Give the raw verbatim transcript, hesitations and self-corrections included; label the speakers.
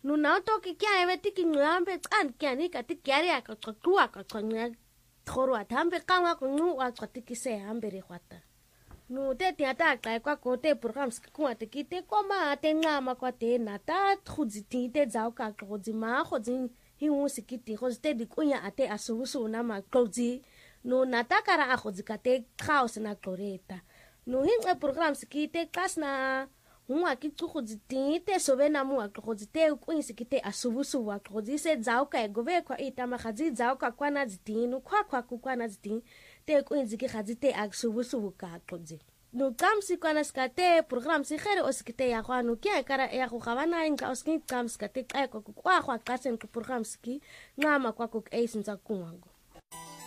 Speaker 1: Nu na to ki kya eve ti ki ngambe kan kya ni ka ti kya ya ka chwa ka chwa thoro athambe kanga ku nu wa chwa ti ki se hambe re khwata. Nu te ti ata ka kwa ko te programs ku ate ki te koma te ngama kwa te na ta khudzi ti te zao ka khudzi ma khudzi hi u sikiti khudzi te di kunya ate asusu na ma khudzi nu na ta kara a khudzi ka te khaos na kloreta. Nu hin e programs ki te kas na Uma ki khudzi ti te sove na mu khudzi te ku insikite asubusu wa khudzi se zao ka gove kwa itama khazi zao ka kwa na zitinu kwa kwa ku kwa na zitin te ku inziki khazi te asubusu ka khudzi no kamsi kwa na skate program si khere oskite ya kwa no kya kara ya ku khawana inga oski kamsi kate ka kwa kwa kwa kasen ku program ski ngama kwa ku ace nza kunwango